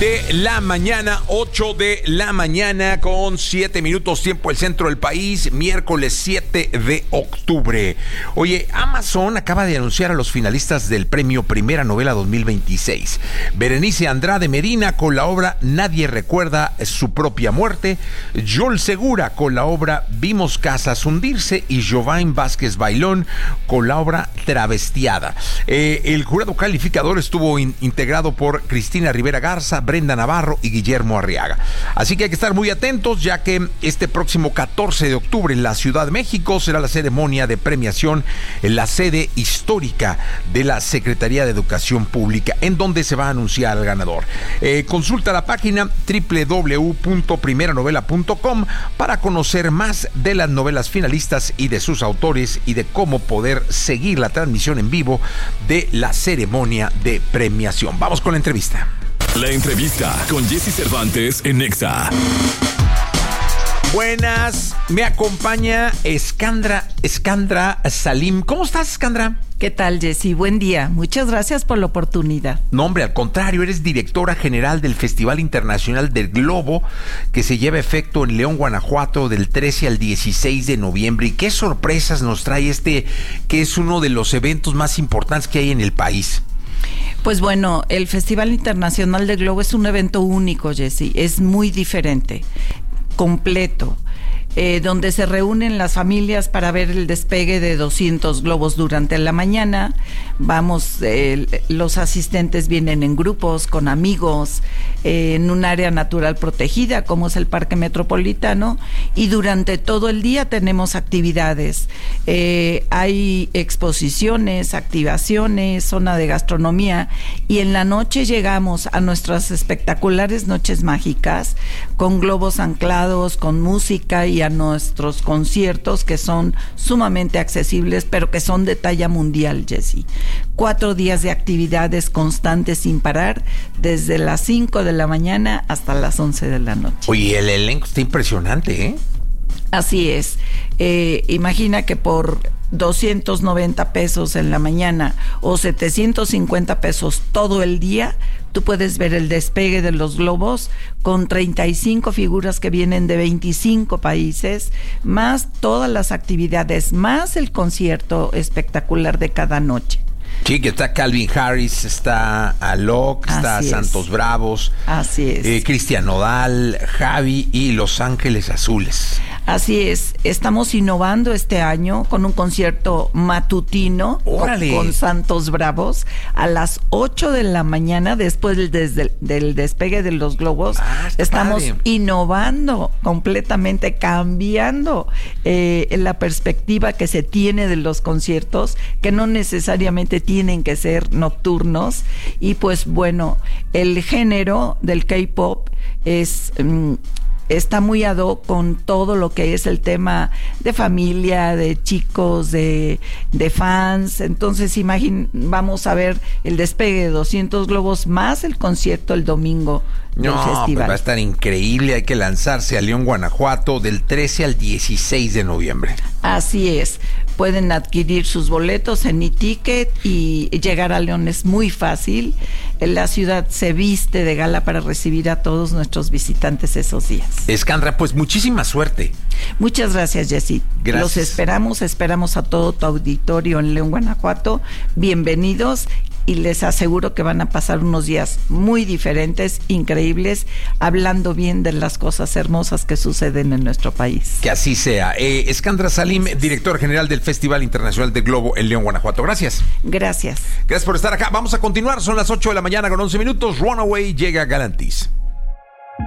de la mañana, 8 de la mañana con 7 minutos, tiempo del centro del país, miércoles 7 de octubre. Oye, Amazon acaba de anunciar a los finalistas del premio Primera Novela 2026. Berenice Andrade Medina con la obra Nadie recuerda su propia muerte, Joel Segura con la obra Vimos casas hundirse y Jovain Vázquez Bailón con la obra Travestiada. El jurado calificador estuvo integrado por Cristina Rivera Garza, Brenda Navarro y Guillermo Arriaga. Así que hay que estar muy atentos, ya que este próximo 14 de octubre en la Ciudad de México será la ceremonia de premiación en la sede histórica de la Secretaría de Educación Pública, en donde se va a anunciar al ganador. Consulta la página www.primeranovela.com para conocer más de las novelas finalistas y de sus autores y de cómo poder seguir la transmisión en vivo de la ceremonia de premiación. Vamos con la entrevista. La entrevista con Jesse Cervantes en Nexa. Buenas, me acompaña Eskandra Salim. ¿Cómo estás, Eskandra? ¿Qué tal, Jessy? Buen día. Muchas gracias por la oportunidad. No, hombre, al contrario, eres directora general del Festival Internacional del Globo, que se lleva a efecto en León, Guanajuato, del 13 al 16 de noviembre. ¿Y qué sorpresas nos trae que es uno de los eventos más importantes que hay en el país? Pues bueno, el Festival Internacional del Globo es un evento único, Jessy. Es muy diferente, completo. Donde se reúnen las familias para ver el despegue de 200 globos durante la mañana. Los asistentes vienen en grupos, con amigos, en un área natural protegida, como es el Parque Metropolitano, y durante todo el día tenemos actividades. Hay exposiciones, activaciones, zona de gastronomía, y en la noche llegamos a nuestras espectaculares noches mágicas, con globos anclados, con música y a nuestros conciertos que son sumamente accesibles, pero que son de talla mundial, Jessy. 4 días de actividades constantes sin parar, desde las 5 de la mañana hasta las 11 de la noche. Oye, el elenco está impresionante, ¿eh? Así es. Imagina que por 290 pesos en la mañana o 750 pesos todo el día, tú puedes ver el despegue de los globos con 35 figuras que vienen de 25 países, más todas las actividades, más el concierto espectacular de cada noche. Sí, que está Calvin Harris, está Alok, está Santos Bravos. Así es. Cristian Nodal, Javi y Los Ángeles Azules. Así es, estamos innovando este año con un concierto matutino con Santos Bravos a las 8 de la mañana después del despegue de los globos. Estamos innovando completamente, cambiando la perspectiva que se tiene de los conciertos, que no necesariamente tienen que ser nocturnos. Y pues bueno, el género del K-pop está muy ad hoc con todo lo que es el tema de familia, de chicos, de fans. Entonces, vamos a ver el despegue de 200 globos más el concierto el domingo del festival. Pues va a estar increíble. Hay que lanzarse a León, Guanajuato, del 13 al 16 de noviembre. Así es. Pueden adquirir sus boletos en e-ticket y llegar a León es muy fácil. La ciudad se viste de gala para recibir a todos nuestros visitantes esos días. Eskandra, pues muchísima suerte. Muchas gracias, Jessy. Gracias. Los esperamos a todo tu auditorio en León, Guanajuato. Bienvenidos. Y les aseguro que van a pasar unos días muy diferentes, increíbles, hablando bien de las cosas hermosas que suceden en nuestro país. Que así sea. Eskandra Salim, directora general del Festival Internacional del Globo en León, Guanajuato. Gracias. Gracias. Gracias por estar acá. Vamos a continuar. Son las 8 de la mañana con 11 minutos. Runaway llega a Galantis.